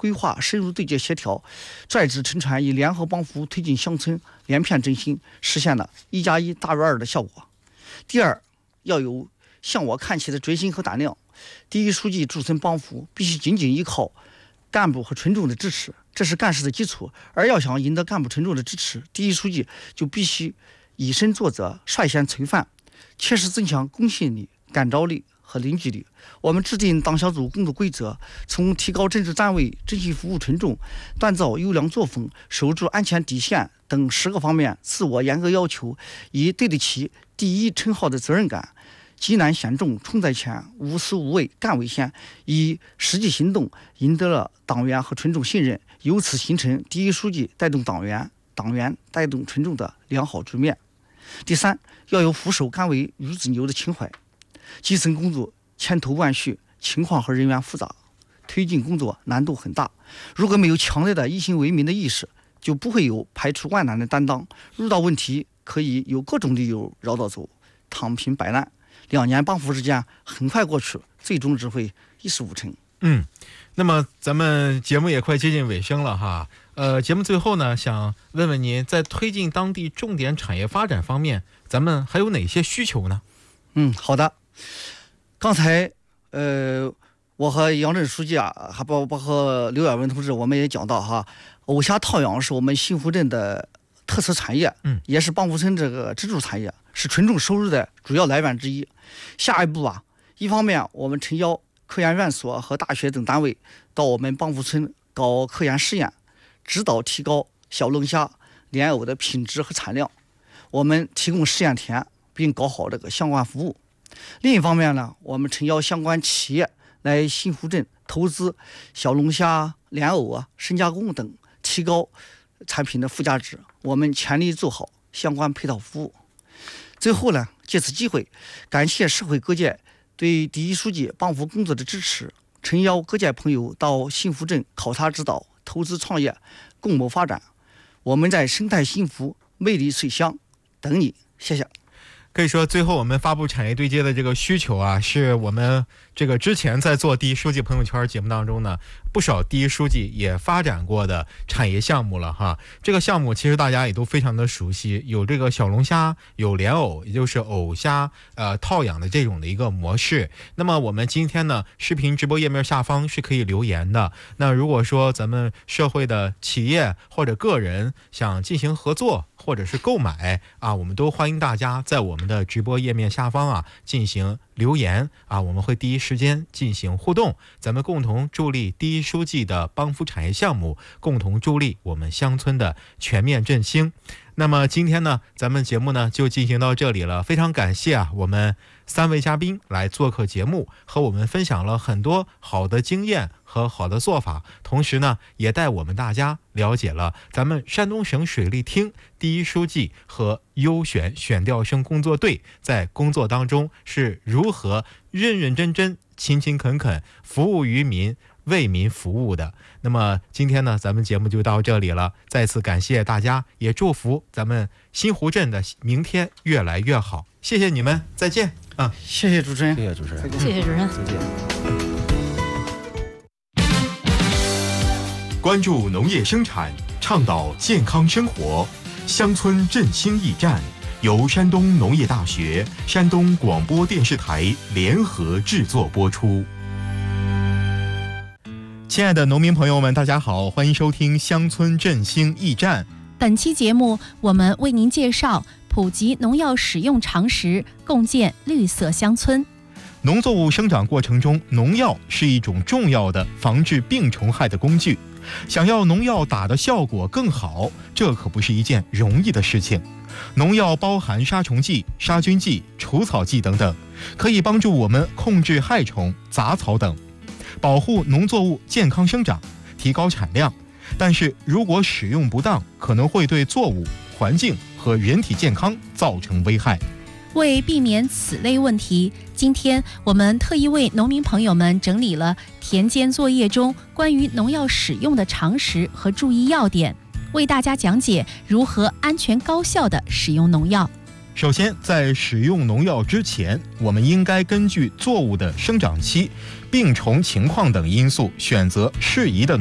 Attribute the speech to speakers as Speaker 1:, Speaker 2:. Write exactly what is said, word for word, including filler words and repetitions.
Speaker 1: 规划深入对接协调，拽直成川，以联合帮扶推进乡村连片振兴，实现了一加一大于二的效果。第二，要有向我看齐的决心和胆量。第一书记驻村帮扶必须紧紧依靠干部和群众的支持，这是干事的基础。而要想赢得干部群众的支持，第一书记就必须以身作则，率先垂范，切实增强公信力、感召力和凝聚力。我们制定党小组工作规则，从提高政治站位、真心服务群众、锻造优良作风、守住安全底线等十个方面自我严格要求，以对得起第一称号的责任感。急难险重冲在前，无私无畏干为先，以实际行动赢得了党员和群众信任，由此形成第一书记带动党员、党员带动群众的良好局面。第三，要有俯首甘为孺子牛的情怀。基层工作千头万绪，情况和人员复杂，推进工作难度很大。如果没有强烈的一心为民的意识，就不会有排除万难的担当。遇到问题可以有各种理由绕道走，躺平摆烂。两年帮扶时间很快过去，最终只会一事无成。
Speaker 2: 嗯，那么咱们节目也快接近尾声了哈。呃，节目最后呢，想问问您，在推进当地重点产业发展方面，咱们还有哪些需求呢？
Speaker 1: 嗯，好的。刚才呃，我和杨震书记啊，还包包括刘远文同志，我们也讲到哈，藕虾套养是我们新湖镇的特色产业，
Speaker 2: 嗯，
Speaker 1: 也是帮扶村这个支柱产业，是群众收入的主要来源之一。下一步啊，一方面我们诚邀科研院所和大学等单位到我们帮扶村搞科研试验，指导提高小龙虾、莲藕的品质和产量。我们提供试验田，并搞好这个相关服务。另一方面呢，我们诚邀相关企业来新湖镇投资小龙虾、莲藕啊、深加工等，提高产品的附加值。我们全力做好相关配套服务。最后呢，借此机会感谢社会各界对第一书记帮扶工作的支持，诚邀各界朋友到新湖镇考察指导、投资创业，共谋发展。我们在生态幸福、魅力水乡等你，谢谢。
Speaker 2: 可以说，最后我们发布产业对接的这个需求啊，是我们这个之前在做第一书记朋友圈节目当中呢，不少第一书记也发展过的产业项目了哈。这个项目其实大家也都非常的熟悉，有这个小龙虾，有莲藕，也就是藕虾呃套养的这种的一个模式。那么我们今天呢，视频直播页面下方是可以留言的。那如果说咱们社会的企业或者个人想进行合作或者是购买啊，我们都欢迎大家在我们的直播页面下方啊进行留言啊，我们会第一时间进行互动，咱们共同助力第一书记的帮扶产业项目，共同助力我们乡村的全面振兴。那么今天呢，咱们节目呢就进行到这里了，非常感谢啊我们三位嘉宾来做客节目，和我们分享了很多好的经验和好的做法，同时呢也带我们大家了解了咱们山东省水利厅第一书记和优选选调生工作队在工作当中是如何认认真真、勤勤恳恳服务于民、为民服务的。那么今天呢，咱们节目就到这里了，再次感谢大家，也祝福咱们新湖镇的明天越来越好。谢谢你们，再见啊！
Speaker 1: 谢谢主持人，
Speaker 3: 谢谢主持人，
Speaker 4: 谢谢主持人，
Speaker 3: 再见。
Speaker 5: 关注农业生产，倡导健康生活，乡村振兴驿站由山东农业大学、山东广播电视台联合制作播出。
Speaker 2: 亲爱的农民朋友们，大家好，欢迎收听乡村振兴驿站。
Speaker 4: 本期节目我们为您介绍普及农药使用常识，共建绿色乡村。
Speaker 2: 农作物生长过程中，农药是一种重要的防治病虫害的工具。想要农药打的效果更好，这可不是一件容易的事情。农药包含杀虫剂、杀菌剂、除草剂等等，可以帮助我们控制害虫、杂草等，保护农作物健康生长，提高产量。但是如果使用不当，可能会对作物、环境和人体健康造成危害。
Speaker 4: 为避免此类问题，今天我们特意为农民朋友们整理了田间作业中关于农药使用的常识和注意要点，为大家讲解如何安全高效地使用农药。
Speaker 2: 首先，在使用农药之前，我们应该根据作物的生长期、病虫情况等因素，选择适宜的